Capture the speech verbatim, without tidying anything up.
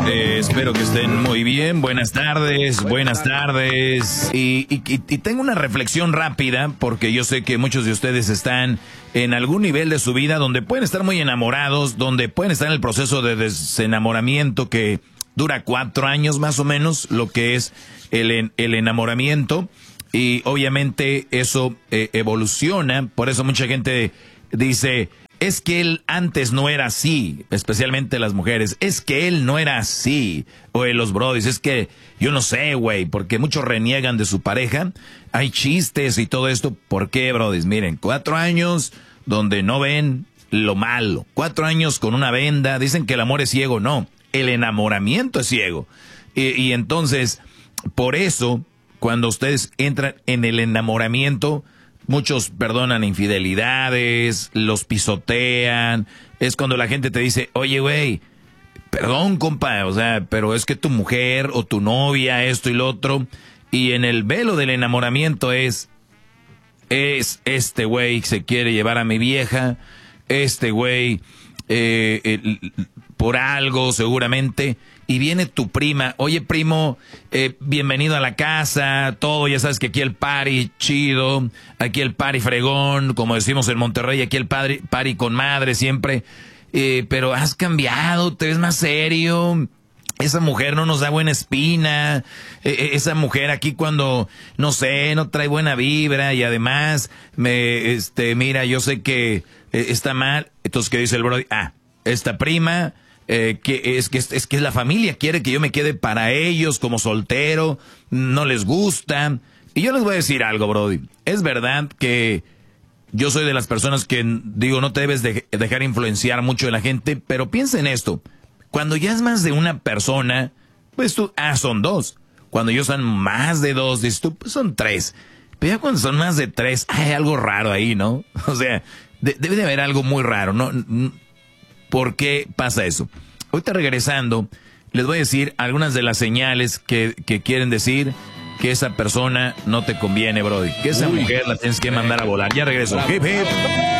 Eh, espero que estén muy bien. Buenas tardes, buenas tardes. Y, y, y tengo una reflexión rápida, porque yo sé que muchos de ustedes están en algún nivel de su vida donde pueden estar muy enamorados, donde pueden estar en el proceso de desenamoramiento que dura cuatro años más o menos, lo que es el, el enamoramiento. Y obviamente eso eh, evoluciona, por eso mucha gente dice, es que él antes no era así, especialmente las mujeres, es que él no era así, o los brodis, es que yo no sé, güey, porque muchos reniegan de su pareja, hay chistes y todo esto, ¿por qué, brodis? Miren, cuatro años donde no ven lo malo, cuatro años con una venda, dicen que el amor es ciego, no, el enamoramiento es ciego, y, y entonces, por eso, cuando ustedes entran en el enamoramiento, muchos perdonan infidelidades, los pisotean. Es cuando la gente te dice, oye, güey, perdón, compa, o sea, pero es que tu mujer o tu novia, esto y lo otro. Y en el velo del enamoramiento es, es este güey se quiere llevar a mi vieja, este güey, eh, eh, por algo seguramente. Y viene tu prima, oye primo, eh, bienvenido a la casa, todo, ya sabes que aquí el party chido, aquí el party fregón, como decimos en Monterrey, aquí el party, party con madre siempre, eh, pero has cambiado, te ves más serio, esa mujer no nos da buena espina, eh, esa mujer aquí cuando, no sé, no trae buena vibra y además, me, este, mira, yo sé que eh, está mal, entonces ¿qué dice el brody? Ah, esta prima... Eh, que es que es, es que la familia quiere que yo me quede para ellos como soltero, no les gusta. Y yo les voy a decir algo, brody. Es verdad que yo soy de las personas que digo no te debes de dejar influenciar mucho de la gente, pero piensa en esto. Cuando ya es más de una persona, pues tú, ah, son dos. Cuando yo son más de dos, dices tú, pues son tres. Pero ya cuando son más de tres, hay algo raro ahí, ¿no? O sea, de, debe de haber algo muy raro, ¿no? ¿Por qué pasa eso? Ahorita regresando, les voy a decir algunas de las señales que, que quieren decir que esa persona no te conviene, brody. Que esa Uy, mujer la tienes que mandar a volar. Ya regreso. Hip, hip.